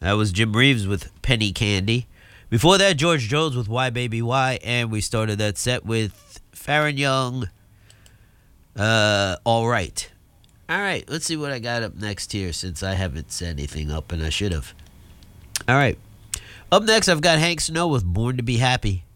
That was Jim Reeves with Penny Candy. Before that, George Jones with Why Baby Why. And we started that set with Farron Young, All Right. All right, let's see what I got up next here since I haven't set anything up and I should have. All right. Up next, I've got Hank Snow with Born to Be Happy.